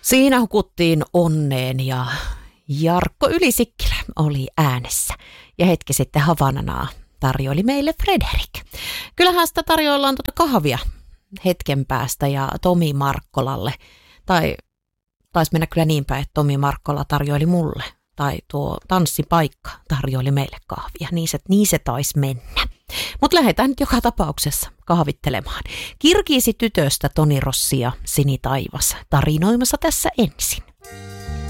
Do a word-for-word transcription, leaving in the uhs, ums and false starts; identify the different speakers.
Speaker 1: Siinä hukuttiin onneen ja Jarkko Ylisikkilä oli äänessä ja hetki sitten Havananaa tarjoili meille Frederik. Kyllähän sitä tarjoillaan tuota kahvia hetken päästä ja Tomi Markkolalle. Tai taisi mennä kyllä niin päin, että Tomi Markkola tarjoili mulle. Tai tuo tanssipaikka tarjoili meille kahvia. Niin se, niin se taisi mennä. Mutta lähdetään nyt joka tapauksessa kahvittelemaan. Kirkiisi tytöstä Toni Rossi ja Sini Taivas tarinoimassa tässä ensin.